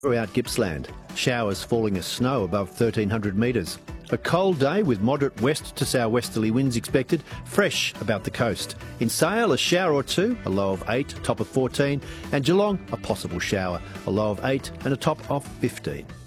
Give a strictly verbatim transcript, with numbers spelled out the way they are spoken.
Throughout Gippsland, showers falling as snow above thirteen hundred metres. A cold day with moderate west to southwesterly winds expected, fresh about the coast. In Sale, a shower or two, a low of eight, top of fourteen, and Geelong, a possible shower, a low of eight and a top of fifteen.